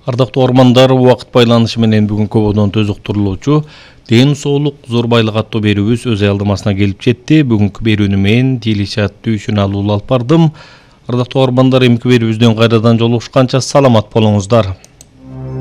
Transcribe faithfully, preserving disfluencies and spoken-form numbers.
Ардактуу ормандар, убакыт байланышы менен бүгүнкү бодон төзүктүрүлүүчү ден соолук зор байлык аттуу берүүбүз өз аялдамасына келип жетти. Бүгүнкү берүүнү мен Дилишат Түйшүналуу алып бардым. Ардактуу ормандар, эмки берүүбүздөн кайрадан жолугушканча саламат болуңуздар.